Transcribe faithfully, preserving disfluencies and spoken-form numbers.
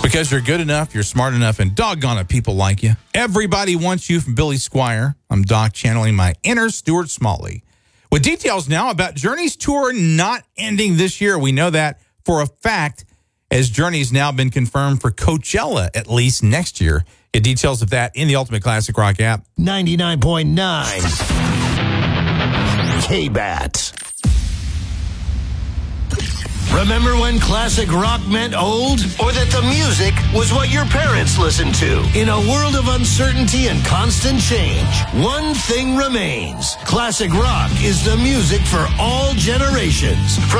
Because you're good enough, you're smart enough, and doggone it, people like you. Everybody wants you from Billy Squier. I'm Doc channeling my inner Stuart Smalley. With details now about Journey's tour not ending this year. We know that for a fact, as Journey's now been confirmed for Coachella at least next year. Get details of that in the Ultimate Classic Rock app. ninety-nine point nine K-Bat. Remember when classic rock meant old? Or that the music was what your parents listened to? In a world of uncertainty and constant change, one thing remains. Classic rock is the music for all generations. From